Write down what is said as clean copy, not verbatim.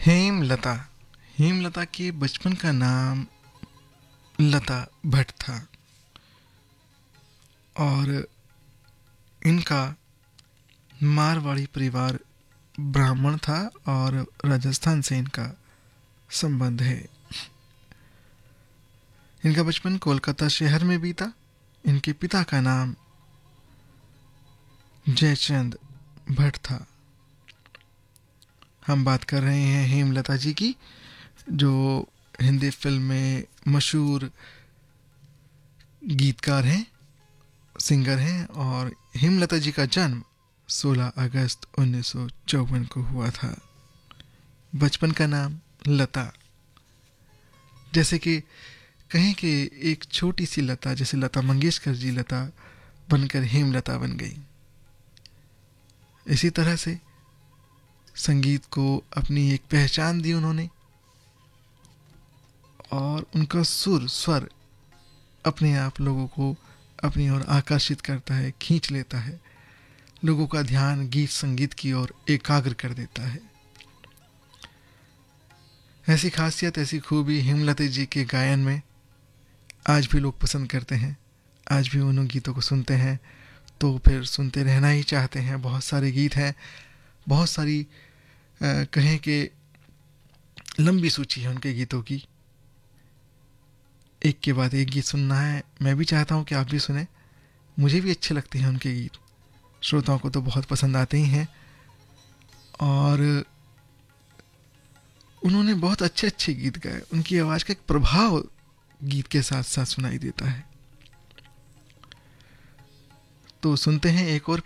हेमलता। हेमलता के बचपन का नाम लता भट्ट था और इनका मारवाड़ी परिवार ब्राह्मण था और राजस्थान से इनका संबंध है। इनका बचपन कोलकाता शहर में बीता। इनके पिता का नाम जयचंद भट्ट था। हम बात कर रहे हैं हेमलता जी की, जो हिंदी फिल्म में मशहूर गीतकार हैं, सिंगर हैं। और हेमलता जी का जन्म 16 अगस्त 1954 को हुआ था। बचपन का नाम लता, जैसे कि कहें कि एक छोटी सी लता, जैसे लता मंगेशकर जी लता बनकर हेमलता बन गई। इसी तरह से संगीत को अपनी एक पहचान दी उन्होंने और उनका सुर स्वर अपने आप लोगों को अपनी ओर आकर्षित करता है, खींच लेता है, लोगों का ध्यान गीत संगीत की ओर एकाग्र कर देता है। ऐसी खासियत, ऐसी खूबी हेमलता जी के गायन में आज भी लोग पसंद करते हैं। आज भी उन गीतों को सुनते हैं तो फिर सुनते रहना ही चाहते हैं। बहुत सारे गीत हैं, बहुत सारी कहें कि लंबी सूची है उनके गीतों की। एक के बाद एक गीत सुनना है। मैं भी चाहता हूँ कि आप भी सुने। मुझे भी अच्छे लगते हैं उनके गीत, श्रोताओं को तो बहुत पसंद आते ही हैं। और उन्होंने बहुत अच्छे अच्छे गीत गाए। उनकी आवाज़ का एक प्रभाव गीत के साथ साथ सुनाई देता है। तो सुनते हैं एक और